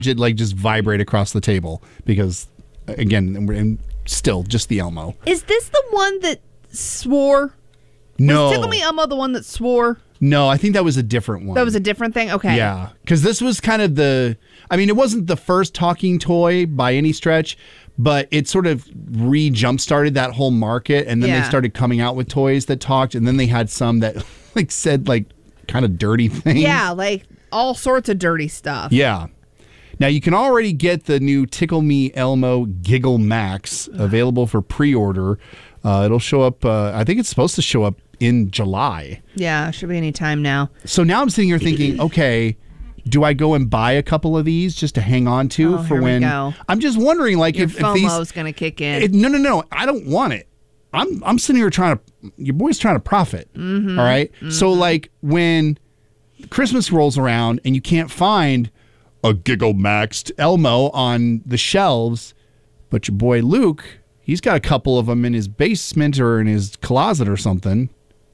it like just vibrate across the table because, again, we're still just the Elmo. Is this the one that swore? No. Was Tickle Me Elmo the one that swore? No, I think that was a different one. That was a different thing? Okay. Yeah, because this was kind of it wasn't the first talking toy by any stretch, but it sort of jump-started that whole market, and then they started coming out with toys that talked, and then they had some that said kind of dirty things. Yeah, like all sorts of dirty stuff. Yeah. Now, you can already get the new Tickle Me Elmo Giggle Max available for pre-order. It'll show up, I think it's supposed to show up in July. Yeah, should be any time now. So now I'm sitting here thinking, okay, do I go and buy a couple of these just to hang on to for here when? We go. I'm just wondering, Your if these FOMO's going to kick in. No, I don't want it. I'm sitting here your boy's trying to profit. Mm-hmm. All right. Mm-hmm. So when Christmas rolls around and you can't find a Giggle Maxed Elmo on the shelves, but your boy Luke, he's got a couple of them in his basement or in his closet or something.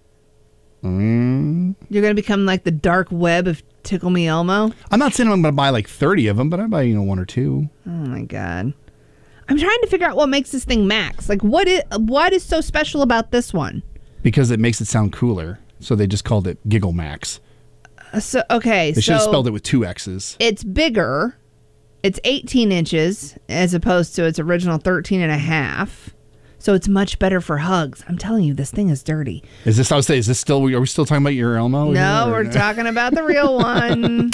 You're going to become like the dark web of Tickle Me Elmo? I'm not saying I'm going to buy 30 of them, but I buy, 1 or 2. Oh, my God. I'm trying to figure out what makes this thing Max. What is so special about this one? Because it makes it sound cooler. So they just called it Giggle Max. They should have spelled it with 2 X's. It's bigger. It's 18 inches as opposed to its original 13 and a half. So it's much better for hugs. I'm telling you, this thing is dirty. Are we still talking about your Elmo? No, we're talking about the real one.